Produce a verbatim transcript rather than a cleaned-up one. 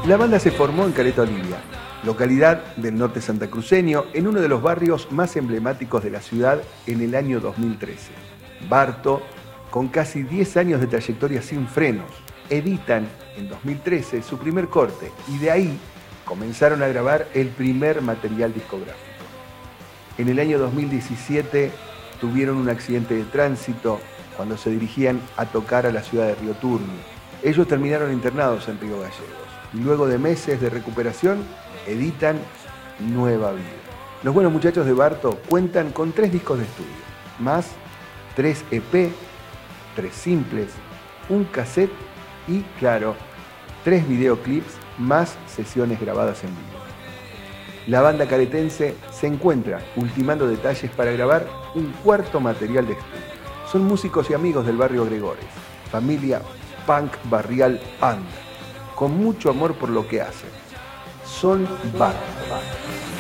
La banda se formó en Caleta Olivia, localidad del norte santacruceño, en uno de los barrios más emblemáticos de la ciudad en el año dos mil trece. Barto, con casi diez años de trayectoria sin frenos, editan en dos mil trece su primer corte y de ahí comenzaron a grabar el primer material discográfico. En el año dos mil diecisiete tuvieron un accidente de tránsito cuando se dirigían a tocar a la ciudad de Río Turbio. Ellos terminaron internados en Río Gallegos y luego de meses de recuperación editan Nueva Vida. Los buenos muchachos de Barto cuentan con tres discos de estudio, más tres E P, tres simples, un cassette y, claro, tres videoclips más sesiones grabadas en vivo. La banda caretense se encuentra ultimando detalles para grabar un cuarto material de estudio. Son músicos y amigos del barrio Gregores, familia punk barrial under, con mucho amor por lo que hacen. Son Barto.